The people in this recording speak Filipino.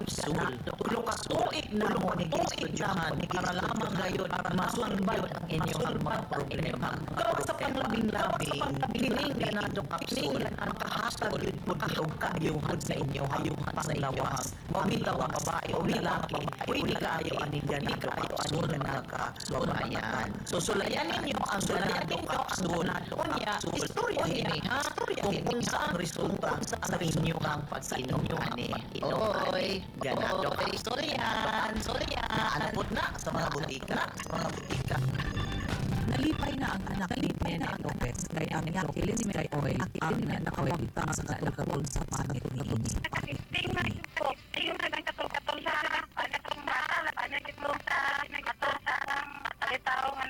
kapsul. Tulo ka tuig na mo ni estudyahan para lamang gayon masulbad ang inyong mga problema. Gawa sa panglabing-labing, kining ganadong kapsul, makahatag yun po og kaayuhan sa inyo, hayuhan sa lawas. Mabitaw ang babae o lalaki, pwede kayo aning ganadong kapsul na nakabayan. So sulayan ninyo ang ganadong kapsul. Unya, istorya ini ha, kung unsa ang resulta sa inyo ang pag-inom ani. Oy, ganadong kapsulyan. Anapod na sa mga butika, Nalipay na ang anak ni Nene Lopez kaya ang nakilin si Mary Oy ang nakawagtang sa nakabul sa pangit ni Ini. Tingnan niyo po, yung nagkatol-katol sa pagkatong bata, laban niya sa nagkatol sa talitawang